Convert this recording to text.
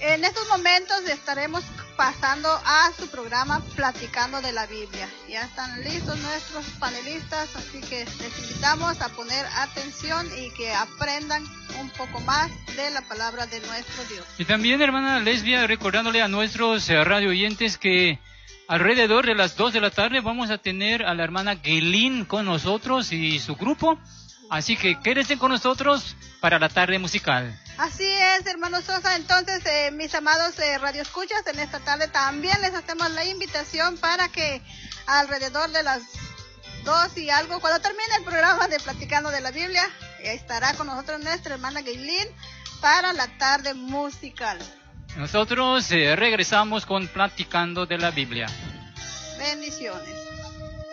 En estos momentos estaremos pasando a su programa Platicando de la Biblia. Ya están listos nuestros panelistas, así que les invitamos a poner atención y que aprendan un poco más de la palabra de nuestro Dios. Y también, hermana Lesbia, recordándole a nuestros radio oyentes que alrededor de las 2 de la tarde vamos a tener a la hermana Gaylin con nosotros y su grupo. Así que quédense con nosotros para la tarde musical. Así es, hermano Sosa. Entonces, mis amados radioescuchas, en esta tarde también les hacemos la invitación para que alrededor de las 2 y algo, cuando termine el programa de Platicando de la Biblia, estará con nosotros nuestra hermana Gaylin para la tarde musical. Nosotros regresamos con Platicando de la Biblia. Bendiciones.